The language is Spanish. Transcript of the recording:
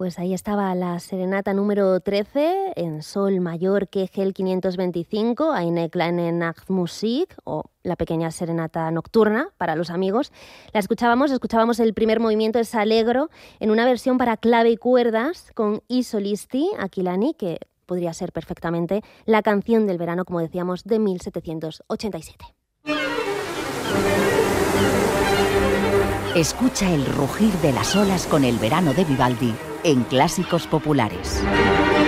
Pues ahí estaba la serenata número 13 en sol mayor Kegel 525, Eine kleine Nachtmusik, o la pequeña serenata nocturna para los amigos. Escuchábamos el primer movimiento, es Allegro, en una versión para clave y cuerdas con I solisti Aquilani, que podría ser perfectamente la canción del verano, como decíamos, de 1787. Escucha el rugir de las olas con el verano de Vivaldi en Clásicos Populares.